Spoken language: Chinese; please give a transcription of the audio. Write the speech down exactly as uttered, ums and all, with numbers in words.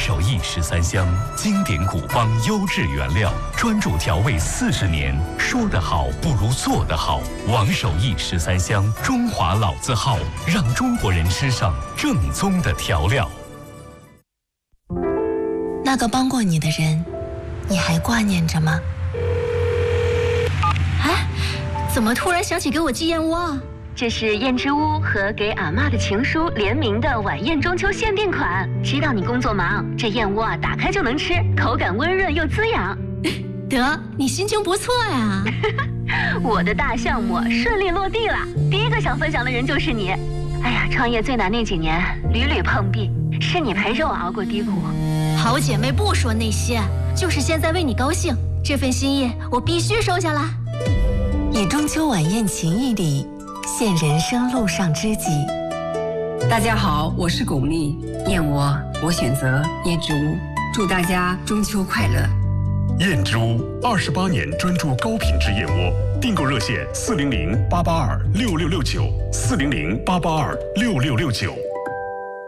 手艺十三香，经典古方，优质原料，专注调味四十年。说得好不如做得好。王手艺十三香，中华老字号，让中国人吃上正宗的调料。 那个帮过你的人，你还挂念着吗？ 哎，怎么突然想起给我寄燕窝啊？这是燕之屋和给阿嬷的情书联名的晚宴中秋限定款。知道你工作忙，这燕窝啊打开就能吃，口感温润又滋养。得，你心情不错呀。我的大项目顺利落地了，第一个想分享的人就是你。哎呀，创业最难那几年，屡屡碰壁，是你陪着我熬过低谷。好姐妹不说那些，就是现在为你高兴，这份心意我必须收下来。 以中秋晚宴情谊里，现人生路上知己。 大家好，我是巩俐，燕窝我选择燕之屋，祝大家中秋快乐。 燕之屋二十八年专注高品质燕窝，订购热线四零零八八二六六六九四零零八八二六六六九。